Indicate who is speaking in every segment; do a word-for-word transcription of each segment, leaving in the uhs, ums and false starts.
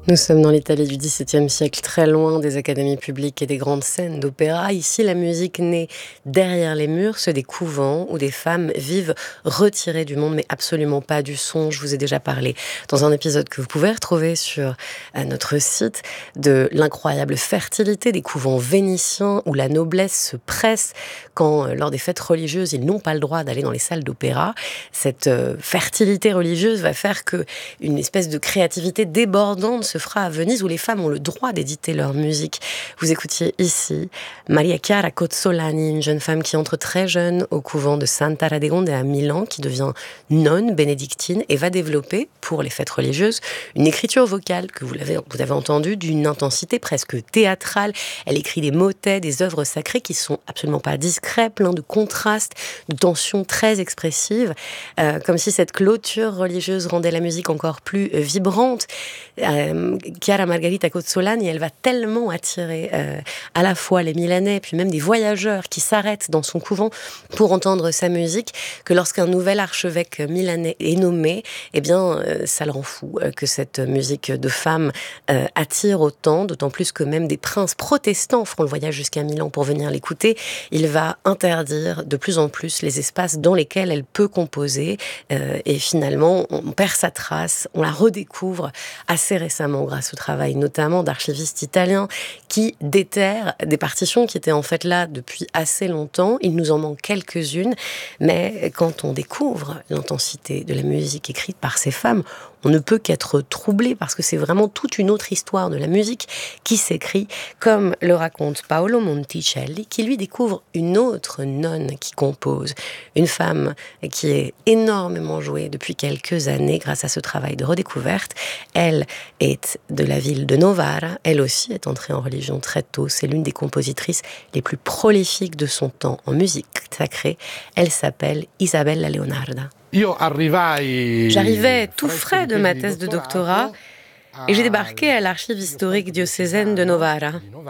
Speaker 1: Nous sommes dans l'Italie du dix-septième siècle, très loin des académies publiques et des grandes scènes d'opéra. Ici, la musique naît derrière les murs, ceux des couvents où des femmes vivent retirées du monde, mais absolument pas du son. Je vous ai déjà parlé dans un épisode que vous pouvez retrouver sur notre site de l'incroyable fertilité des couvents vénitiens où la noblesse se presse quand, lors des fêtes religieuses, ils n'ont pas le droit d'aller dans les salles d'opéra. Cette fertilité religieuse va faire qu'une espèce de créativité débordante se fera à Venise où les femmes ont le droit d'éditer leur musique. Vous écoutiez ici Maria Chiara Cozzolani, une jeune femme qui entre très jeune au couvent de Santa Radegonde à Milan, qui devient nonne bénédictine et va développer, pour les fêtes religieuses, une écriture vocale que vous l'avez, vous avez entendu, d'une intensité presque théâtrale. Elle écrit des motets, des œuvres sacrées qui sont absolument pas discrets, pleins de contrastes, de tensions très expressives, euh, comme si cette clôture religieuse rendait la musique encore plus euh, vibrante. Euh, Chiara Margherita Cozzolani, elle va tellement attirer euh, à la fois les Milanais, puis même des voyageurs qui s'arrêtent dans son couvent pour entendre sa musique, que lorsqu'un nouvel archevêque milanais est nommé, eh bien, euh, ça le rend fou euh, que cette musique de femmes euh, attire autant, d'autant plus que même des princes protestants feront le voyage jusqu'à Milan pour venir l'écouter. Il va interdire de plus en plus les espaces dans lesquels elle peut composer, euh, et finalement, on perd sa trace, on la redécouvre assez récemment grâce au travail notamment d'archivistes italiens qui déterrent des partitions qui étaient en fait là depuis assez longtemps. Il nous en manque quelques-unes, mais quand on découvre l'intensité de la musique écrite par ces femmes, on ne peut qu'être troublé parce que c'est vraiment toute une autre histoire de la musique qui s'écrit, comme le raconte Paolo Monticelli, qui lui découvre une autre nonne qui compose, une femme qui est énormément jouée depuis quelques années grâce à ce travail de redécouverte. Elle est de la ville de Novara, elle aussi est entrée en religion très tôt, c'est l'une des compositrices les plus prolifiques de son temps en musique sacrée. Elle s'appelle Isabella Leonarda. J'arrivais tout frais de ma thèse de doctorat et j'ai débarqué à l'archive historique diocésaine de Novara.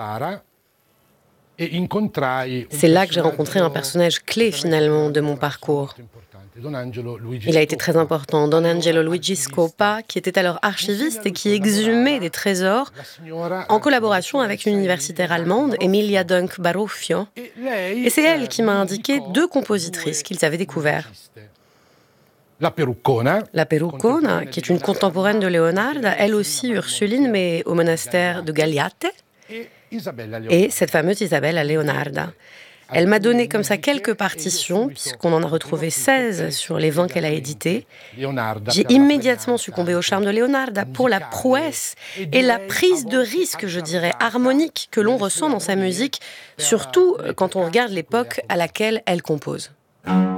Speaker 1: C'est là que j'ai rencontré un personnage clé finalement de mon parcours. Il a été très important, Don Angelo Luigi Scopa, qui était alors archiviste et qui exhumait des trésors en collaboration avec une universitaire allemande, Emilia Dunk Baruffio. Et c'est elle qui m'a indiqué deux compositrices qu'ils avaient découvertes. La Peruccona, La Peruccona, qui est une contemporaine de Leonarda, elle aussi ursuline, mais au monastère de Gagliate, et cette fameuse Isabella Leonarda. Elle m'a donné comme ça quelques partitions, puisqu'on en a retrouvé seize sur les vingt qu'elle a éditées. J'ai immédiatement succombé au charme de Leonarda pour la prouesse et la prise de risque, je dirais, harmonique que l'on ressent dans sa musique, surtout quand on regarde l'époque à laquelle elle compose.